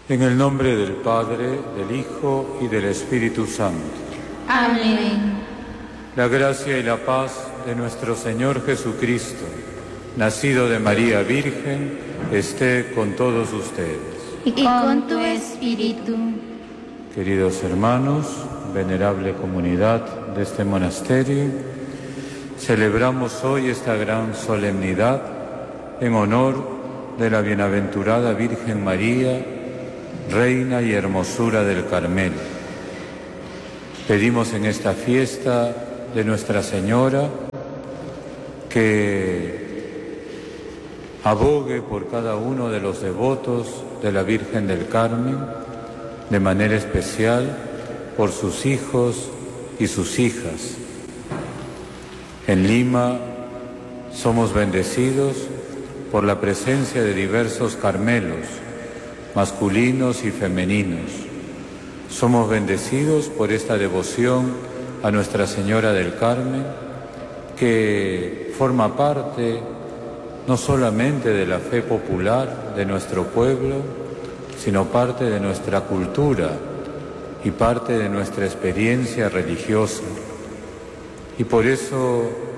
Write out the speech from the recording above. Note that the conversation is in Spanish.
En el nombre del Padre, del Hijo y del Espíritu Santo. Amén. La gracia y la paz de nuestro Señor Jesucristo, nacido de María Virgen, esté con todos ustedes. Y con tu espíritu. Queridos hermanos, venerable comunidad de este monasterio, celebramos hoy esta gran solemnidad en honor de la bienaventurada Virgen María, Reina y hermosura del Carmelo. Pedimos en esta fiesta de Nuestra Señora que abogue por cada uno de los devotos de la Virgen del Carmen, de manera especial por sus hijos y sus hijas. En Lima somos bendecidos por la presencia de diversos Carmelos, masculinos y femeninos. Somos bendecidos por esta devoción a Nuestra Señora del Carmen, que forma parte no solamente de la fe popular de nuestro pueblo, sino parte de nuestra cultura y parte de nuestra experiencia religiosa. Y por eso